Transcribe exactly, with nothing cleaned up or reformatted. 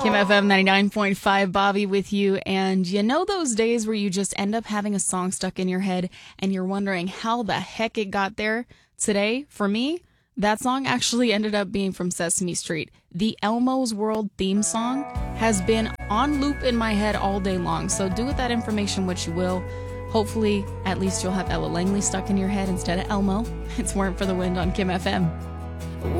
Kim F M ninety-nine point five, Bobby with you. And you know those days where you just end up having a song stuck in your head and you're wondering how the heck it got there? Today, for me, that song actually ended up being from Sesame Street. The Elmo's World theme song has been on loop in my head all day long. So do with that information what you will. Hopefully, at least you'll have Ella Langley stuck in your head instead of Elmo. It's Weren't for the Wind on Kim F M.